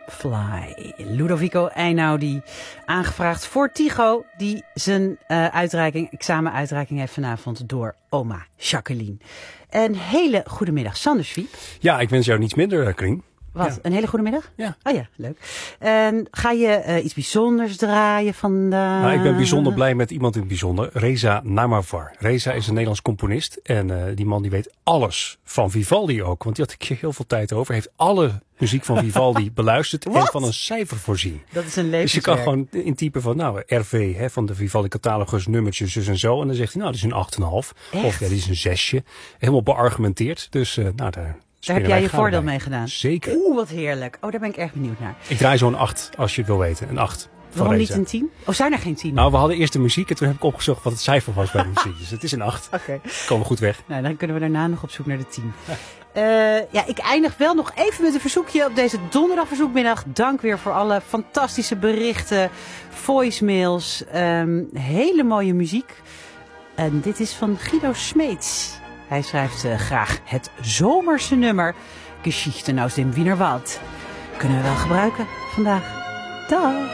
Fly. Ludovico Einaudi, aangevraagd voor Tycho, die zijn examenuitreiking heeft vanavond door oma Jacqueline. Een hele goede middag, Sander Zwiep. Ja, ik wens jou niets minder, Krien. Wat, ja. Een hele goede middag? Ja. Oh ja, leuk. Ga je iets bijzonders draaien vandaag? Nou, ik ben bijzonder blij met iemand in het bijzonder. Reza Namarvar. Reza is een Nederlands componist. En die man die weet alles van Vivaldi ook. Want die had ik heel veel tijd over. Heeft alle muziek van Vivaldi beluisterd en van een cijfer voorzien. Dat is een levenswerk. Dus je kan gewoon intypen van RV, hè, van de Vivaldi catalogus, nummertjes, dus en zo. En dan zegt hij, nou, dat is een 8,5. Of ja, dit is een 6. Helemaal beargumenteerd. Dus daar heb jij je voordeel mee gedaan? Zeker. Oeh, wat heerlijk. Oh, daar ben ik erg benieuwd naar. Ik draai zo'n 8, als je het wil weten. Een 8. Waarom niet een 10? Oh, zijn er geen 10? Nou, we hadden eerst de muziek en toen heb ik opgezocht wat het cijfer was bij de muziek. Dus het is een 8. Oké. Komen we goed weg. Nou, dan kunnen we daarna nog op zoek naar de 10. Ik eindig wel nog even met een verzoekje op deze donderdagverzoekmiddag. Dank weer voor alle fantastische berichten, voicemails, hele mooie muziek. En dit is van Guido Smeets. Hij schrijft graag het zomerse nummer Geschichten aus dem Wienerwald. Kunnen we wel gebruiken vandaag. Dag!